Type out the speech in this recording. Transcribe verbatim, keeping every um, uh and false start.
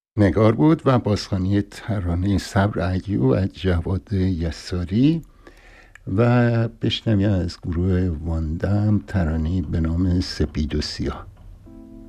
نگار بود و بازخوانی ترانه صبر ایوب از جواد یساری و بشنویم از گروه واندم ترانه به نام سپید و سیاه.